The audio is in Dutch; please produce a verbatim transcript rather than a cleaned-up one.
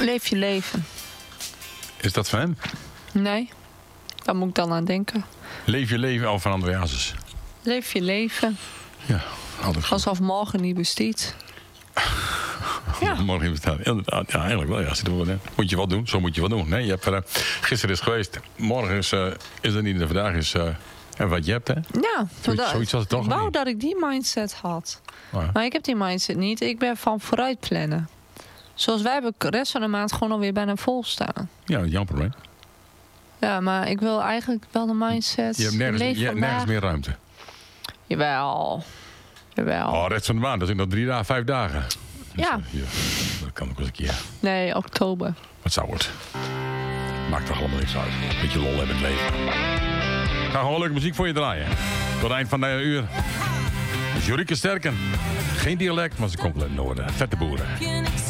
Leef je leven. Is dat van hem? Nee, daar moet ik dan aan denken. Leef je leven al van Andreasus. Leef je leven. Ja, altijd goed. Alsof morgen niet bestaat. Ja. Morgen bestaat. Inderdaad, ja, eigenlijk wel. Ja. Zit er wel in. Moet je wat doen, zo moet je wat doen. Nee, je hebt, uh, gisteren is geweest. Morgen is, uh, is er niet. En vandaag is uh, en wat je hebt, hè? Ja, zoiets, zoiets was het toch ik wou niet. dat ik die mindset had. Oh, ja. Maar ik heb die mindset niet. Ik ben van vooruit plannen. Zoals wij hebben de rest van de maand gewoon alweer bijna vol staan. Ja, jouw probleem. Ja, maar ik wil eigenlijk wel de mindset. Je hebt nergens, leef je hebt vandaag. nergens meer ruimte. Jawel. Jawel. Oh, rest van de maand. Dat is nog drie dagen, vijf dagen. Dus, Ja. uh, ja. Dat kan ook eens een keer. Nee, oktober. Wat zou het? Maakt toch allemaal niks uit. Een beetje lol hebben in het leven. Ik ga gewoon leuke muziek voor je draaien. Tot het eind van de uur. Jorike Sterken. Geen dialect, maar ze komt uit het noorden. Vette boeren.